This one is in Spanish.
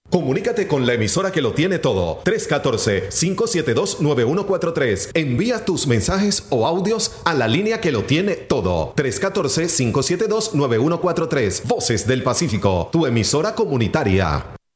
Comunícate con la emisora que lo tiene todo. 314-572-9143. Envía tus mensajes o audios a la línea que lo tiene todo. 314-572-9143. Voces del Pacífico, tu emisora comunitaria.